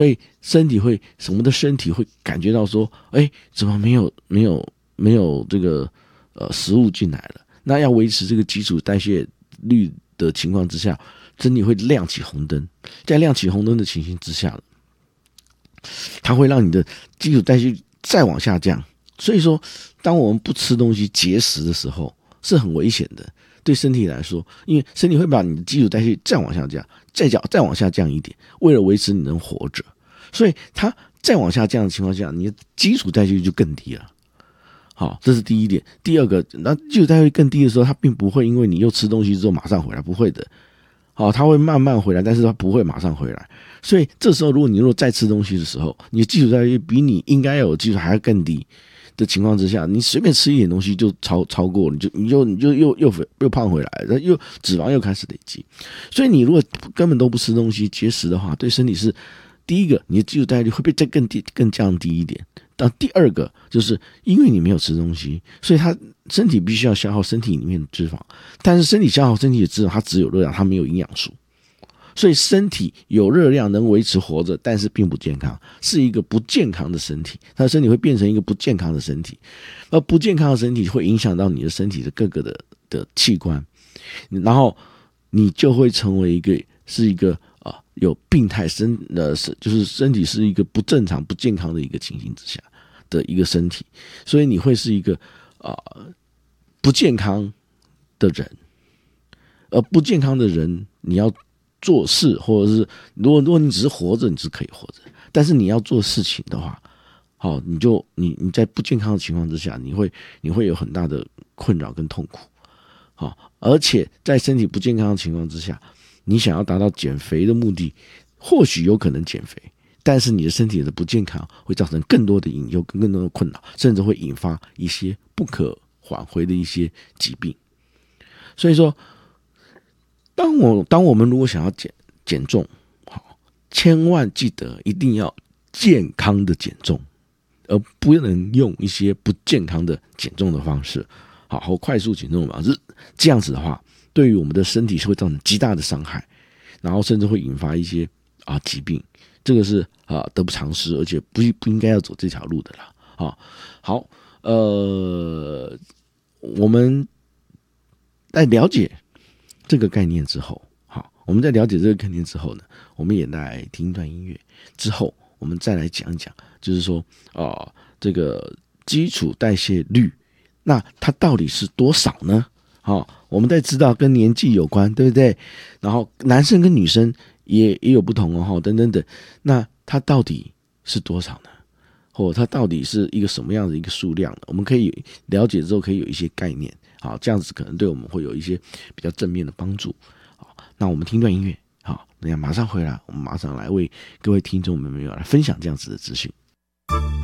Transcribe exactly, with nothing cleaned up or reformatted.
所以身体会什么的身体会感觉到说，哎，怎么没有没有没有这个呃食物进来了？那要维持这个基础代谢率的情况之下，身体会亮起红灯。在亮起红灯的情形之下，它会让你的基础代谢再往下降。所以说，当我们不吃东西节食的时候，是很危险的。对身体来说，因为身体会把你的基础代谢再往下降，再降再往下降一点，为了维持你能活着，所以它再往下降的情况下，你的基础代谢率就更低了。好，这是第一点。第二个，那基础代谢率更低的时候，它并不会因为你又吃东西之后马上回来，不会的。好，它会慢慢回来，但是它不会马上回来。所以这时候，如果你如果再吃东西的时候，你的基础代谢率比你应该有的基础还要更低的情况之下，你随便吃一点东西就超超过，你就你就你就又又又胖回来，然后又脂肪又开始累积。所以你如果根本都不吃东西节食的话，对身体是第一个，你的基础代谢率会被再更低更降低一点。但第二个就是因为你没有吃东西，所以它身体必须要消耗身体里面的脂肪，但是身体消耗身体的脂肪，它只有热量，它没有营养素。所以身体有热量能维持活着，但是并不健康，是一个不健康的身体。它的身体会变成一个不健康的身体，而不健康的身体会影响到你的身体的各个的的器官，然后你就会成为一个是一个啊有病态身呃就是身体是一个不正常不健康的一个情形之下的一个身体，所以你会是一个啊不健康的人，而不健康的人你要做事，或者是如果如果你只是活着，你是可以活着，但是你要做事情的话，好，你就你你在不健康的情况之下，你会你会有很大的困扰跟痛苦，好，而且在身体不健康的情况之下，你想要达到减肥的目的，或许有可能减肥，但是你的身体的不健康会造成更多的隐忧跟更多的困扰，甚至会引发一些不可挽回的一些疾病。所以说，当我当我们如果想要减减重，好，千万记得一定要健康的减重，而不能用一些不健康的减重的方式，好，或快速减重的方式。这样子的话，对于我们的身体是会造成极大的伤害，然后甚至会引发一些啊疾病。这个是啊得不偿失，而且不不应该要走这条路的啦。啊，好，呃，我们在了解这个概念之后，好，我们在了解这个概念之后呢，我们也来听一段音乐，之后我们再来讲一讲，就是说啊、呃，这个基础代谢率，那它到底是多少呢？好，我们在知道跟年纪有关，对不对？然后男生跟女生也也有不同哦，等等等，那它到底是多少呢？或它到底是一个什么样的一个数量呢？我们可以了解之后，可以有一些概念。好，这样子可能对我们会有一些比较正面的帮助。好，那我们听段音乐，好，那马上回来，我们马上来为各位听众们来分享这样子的资讯。